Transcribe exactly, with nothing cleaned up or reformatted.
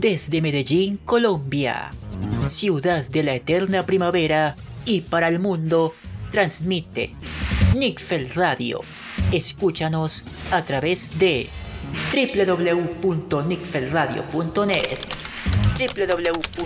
Desde Medellín, Colombia, ciudad de la eterna primavera, y para el mundo, transmite Nickfeld Radio. Escúchanos a través de doble u doble u doble u punto nickfeldradio punto net, doble u doble u doble u